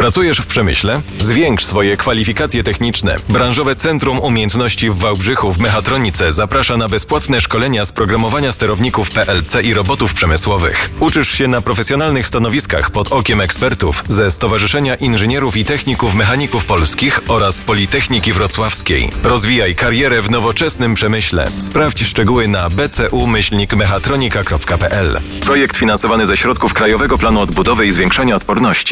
Pracujesz w przemyśle? Zwiększ swoje kwalifikacje techniczne. Branżowe Centrum Umiejętności w Wałbrzychu w Mechatronice zaprasza na bezpłatne szkolenia z programowania sterowników PLC i robotów przemysłowych. Uczysz się na profesjonalnych stanowiskach pod okiem ekspertów ze Stowarzyszenia Inżynierów i Techników Mechaników Polskich oraz Politechniki Wrocławskiej. Rozwijaj karierę w nowoczesnym przemyśle. Sprawdź szczegóły na bcu-mechatronika.pl. Projekt finansowany ze środków Krajowego Planu Odbudowy i Zwiększania Odporności.